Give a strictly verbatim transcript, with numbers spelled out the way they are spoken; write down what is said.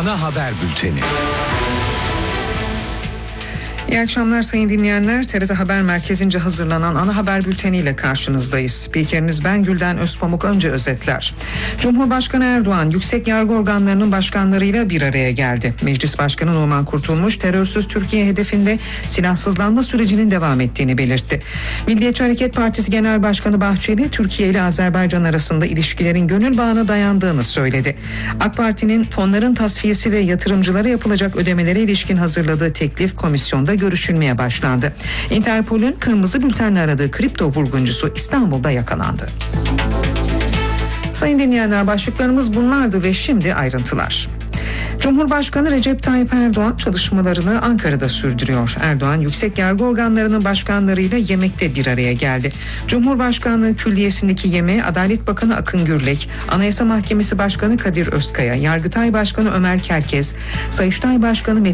Ana Haber Bülteni. İyi akşamlar sayın dinleyenler. T R T Haber Merkezi'nce hazırlanan ana haber bülteniyle karşınızdayız. Spikeriniz ben Gülden Özpamuk. Önce özetler. Cumhurbaşkanı Erdoğan yüksek yargı organlarının başkanlarıyla bir araya geldi. Meclis Başkanı Numan Kurtulmuş terörsüz Türkiye hedefinde silahsızlanma sürecinin devam ettiğini belirtti. Milliyetçi Hareket Partisi Genel Başkanı Bahçeli Türkiye ile Azerbaycan arasında ilişkilerin gönül bağına dayandığını söyledi. AK Parti'nin fonların tasfiyesi ve yatırımcılara yapılacak ödemelere ilişkin hazırladığı teklif komisyonda görüşülmeye başlandı. Interpol'ün kırmızı bültenle aradığı kripto vurguncusu İstanbul'da yakalandı. Sayın dinleyenler, başlıklarımız bunlardı ve şimdi ayrıntılar. Cumhurbaşkanı Recep Tayyip Erdoğan çalışmalarını Ankara'da sürdürüyor. Erdoğan yüksek yargı organlarının başkanlarıyla yemekte bir araya geldi. Cumhurbaşkanlığı Külliyesi'ndeki yemeğe Adalet Bakanı Akın Gürlek, Anayasa Mahkemesi Başkanı Kadir Özkaya, Yargıtay Başkanı Ömer Kerkez, Sayıştay Başkanı Metin